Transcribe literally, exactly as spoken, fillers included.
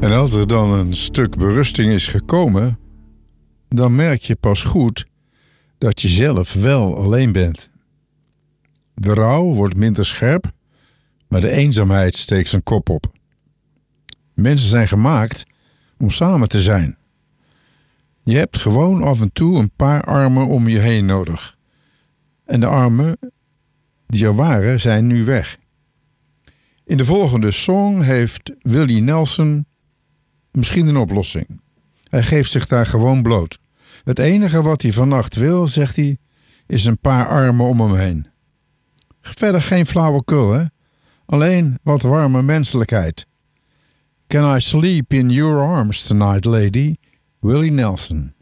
En als er dan een stuk berusting is gekomen, dan merk je pas goed dat je zelf wel alleen bent. De rouw wordt minder scherp, maar de eenzaamheid steekt zijn kop op. Mensen zijn gemaakt om samen te zijn. Je hebt gewoon af en toe een paar armen om je heen nodig. En de armen die er waren, zijn nu weg. In de volgende song heeft Willie Nelson misschien een oplossing. Hij geeft zich daar gewoon bloot. Het enige wat hij vannacht wil, zegt hij, is een paar armen om hem heen. Verder geen flauwekul, hè? Alleen wat warme menselijkheid. Can I sleep in your arms tonight, lady? Willie Nelson.